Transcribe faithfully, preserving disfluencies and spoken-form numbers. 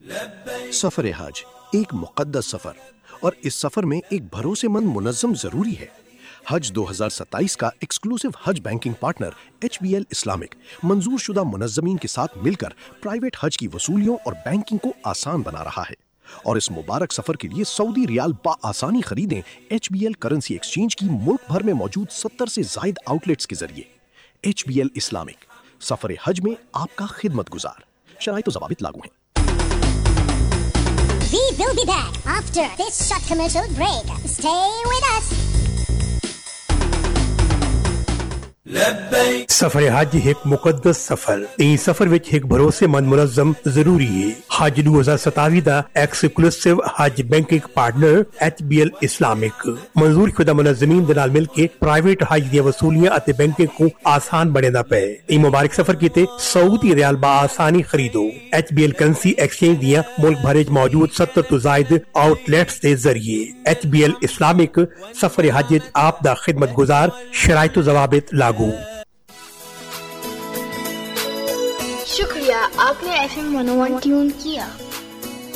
سفر حج ایک مقدس سفر، اور اس سفر میں ایک بھروسے مند منظم ضروری ہے۔ حج دو ہزار ستائیس کا exclusive Hajj banking partner H be L Islamic منظور شدہ منظمین کے ساتھ مل کر پرائیویٹ حج کی وصولیوں اور بینکنگ کو آسان بنا رہا ہے، اور اس مبارک سفر کے لیے سعودی ریال بآسانی خریدیں H be L currency exchange کی ملک بھر میں موجود ستر سے زائد آؤٹ لیٹس کے ذریعے۔ ایچ بی ایل اسلامک، سفر حج میں آپ کا خدمت گزار، شرائط و ضوابط لاگو ہیں۔ We will be back after this short commercial break. Stay with us. سفر حج ایک مقدس سفر، این سفر وچ ایک بھروسے مند منظم ضروری ہے۔ حج دو ہزار ستاوی دا exclusive Hajj banking partner H be L Islamic منظور شدہ منظمین دے نال مل کے پرائیویٹ حج دی وصولیاں اتے بینکنگ کو آسان بنانا پے۔ این مبارک سفر کیتے سعودی ریال با آسانی خریدو۔ H be L currency exchange دیاں ملک بھر وچ موجود ستر تو زائد آؤٹ لیٹس دے ذریعے۔ ایچ بی ایل اسلامک، سفر حج آپ دا خدمت گزار، شرائط و ضوابط لاگو۔ شکریہ، آپ نے ایف ایم ون او ون ٹیون کیا۔